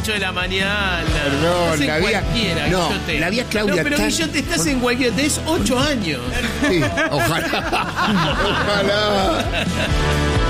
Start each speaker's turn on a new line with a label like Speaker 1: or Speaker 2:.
Speaker 1: 8 de la mañana.
Speaker 2: Perdón,
Speaker 1: Estás en cualquiera,
Speaker 2: no,
Speaker 1: Guillote.
Speaker 2: la vi a Claudia
Speaker 1: No, pero
Speaker 2: tan-
Speaker 1: Guillote, estás en cualquiera. Tenés 8 años.
Speaker 2: Sí, ojalá. Ojalá.